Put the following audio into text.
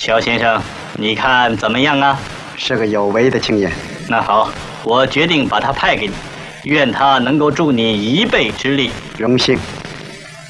肖先生，你看怎么样啊？ 是个有为的青年。 那好，我决定把他派给你，愿他能够助你1倍之力。 荣幸。